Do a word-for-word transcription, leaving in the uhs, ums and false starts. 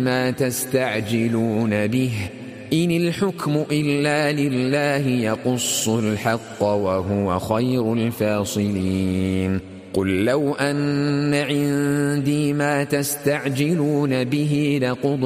ما تستعجلون به إن الحكم إلا لله يقص الحق وهو خير الفاصلين قل لو أن عندي ما تستعجلون به لقضي